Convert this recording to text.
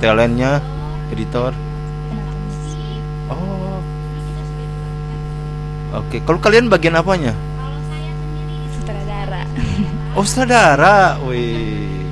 talentnya, editor. Anatomi. Oh, oke. Kalau kalian bagian apanya? Sutradara. Oh, sutradara. Wih.